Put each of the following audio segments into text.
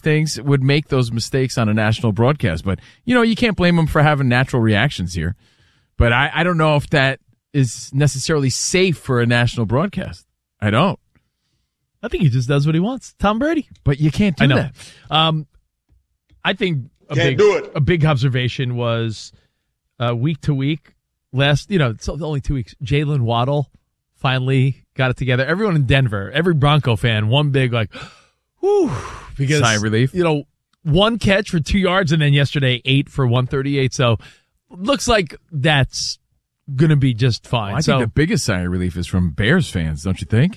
things would make those mistakes on a national broadcast. But, you can't blame him for having natural reactions here. But I don't know if that is necessarily safe for a national broadcast. I don't. I think he just does what he wants. Tom Brady. But you can't do that. I think a big observation was week to week. It's only 2 weeks. Jalen Waddle finally got it together. Everyone in Denver, every Bronco fan, one big whew, because sigh of relief. 1 catch for 2 yards, and then yesterday 8 for 138. So looks like that's gonna be just fine. Well, I think the biggest sigh of relief is from Bears fans, don't you think?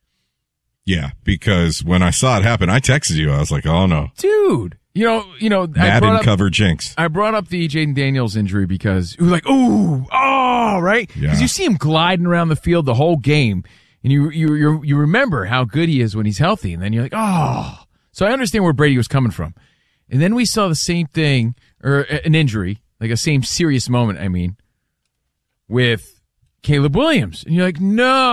Yeah, because when I saw it happen, I texted you. I was like, "Oh no, dude." Madden cover jinx. I brought up the Jaden Daniels injury because it was like, right? Because you see him gliding around the field the whole game, and you remember how good he is when he's healthy, and then you're like, oh. So I understand where Brady was coming from, and then we saw the same thing, or an injury, like a same serious moment. I mean, with Caleb Williams, and you're like,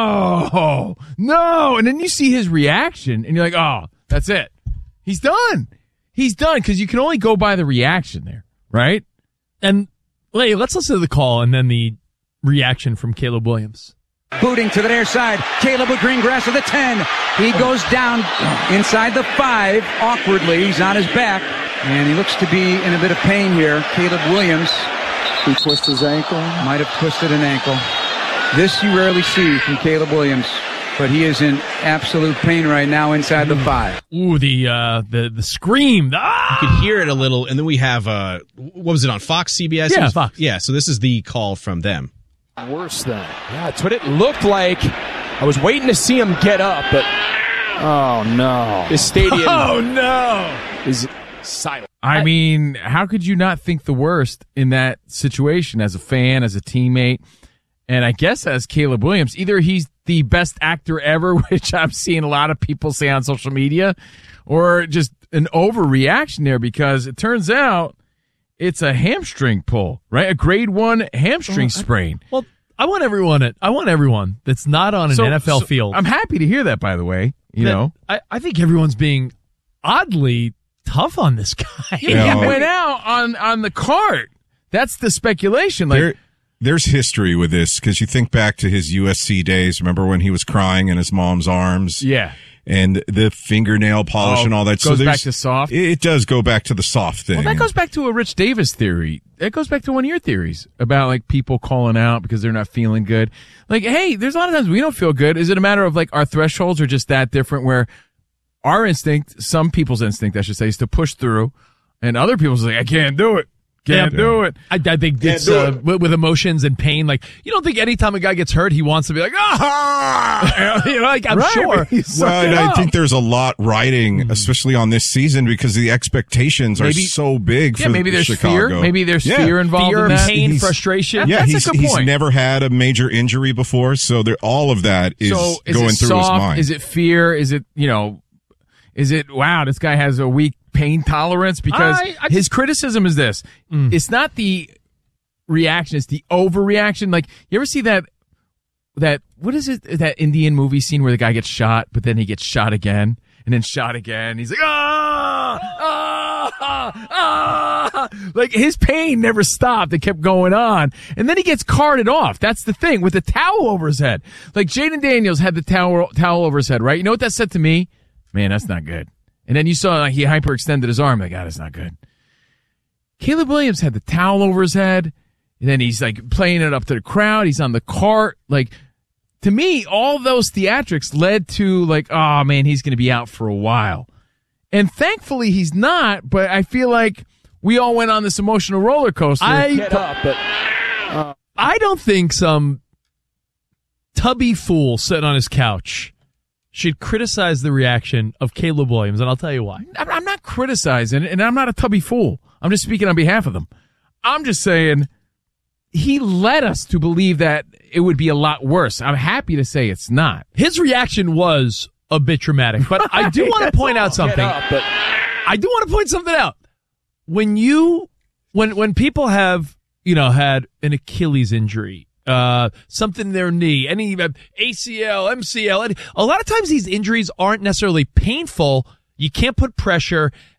no, and then you see his reaction, and you're like, oh, that's it, he's done. He's done, because you can only go by the reaction there, right? And let's listen to the call and then the reaction from Caleb Williams. Booting to the near side. Caleb with green grass at the 10. He goes down inside the 5 awkwardly. He's on his back, and he looks to be in a bit of pain here. Caleb Williams. He twisted his ankle. Might have twisted an ankle. This you rarely see from Caleb Williams. But he is in absolute pain right now inside the 5. Ooh, the scream. Ah! You could hear it a little, and then we have, what was it on Fox, CBS? Yeah, Fox. Yeah, so this is the call from them. Worse than. Yeah, that's what it looked like. I was waiting to see him get up, but oh no. This stadium is silent. I mean, how could you not think the worst in that situation as a fan, as a teammate, and I guess as Caleb Williams? Either he's the best actor ever, which I'm seeing a lot of people say on social media, or just an overreaction there, because it turns out it's a hamstring pull, right? A grade 1 hamstring sprain. Well, I want everyone that's not on an NFL field. I'm happy to hear that, by the way. I think everyone's being oddly tough on this guy. He went out on the cart. That's the speculation. There's history with this, because you think back to his USC days. Remember when he was crying in his mom's arms? Yeah. And the fingernail polish and all that. Goes back to soft? It does go back to the soft thing. Well, that goes back to a Rich Davis theory. That goes back to one of your theories about, people calling out because they're not feeling good. Hey, there's a lot of times we don't feel good. Is it a matter of, our thresholds are just that different, where our instinct, some people's instinct, I should say, is to push through, and other people's I can't do it. Can't do it. I think it's with emotions and pain. You don't think anytime a guy gets hurt, he wants to be I'm sure. I think there's a lot riding, especially on this season, because the expectations are so big for maybe there's Chicago. Fear. Maybe there's fear involved in that. Pain, frustration. That's a good point. He's never had a major injury before, so all of that is going through his mind. Is it fear? Is it, is it, wow, this guy has a weak pain tolerance? Because his criticism is this. It's not the reaction, it's the overreaction. You ever see that what is it, that Indian movie scene where the guy gets shot, but then he gets shot again, and then shot again. He's like, his pain never stopped. It kept going on. And then he gets carted off. That's the thing, with the towel over his head. Jaden Daniels had the towel over his head, right? You know what that said to me? Man, that's not good. And then you saw he hyperextended his arm. God, that's not good. Caleb Williams had the towel over his head, and then he's playing it up to the crowd. He's on the cart. To me, all those theatrics led to oh man, he's going to be out for a while. And thankfully he's not, but I feel like we all went on this emotional roller coaster. I don't think some tubby fool sitting on his couch should criticize the reaction of Caleb Williams, and I'll tell you why. I'm not criticizing, and I'm not a tubby fool. I'm just speaking on behalf of them. I'm just saying he led us to believe that it would be a lot worse. I'm happy to say it's not. His reaction was a bit dramatic, but I do want to point out something. I do want to point something out. When people have, had an Achilles injury, something in their knee, any ACL, MCL, a lot of times these injuries aren't necessarily painful. You can't put pressure,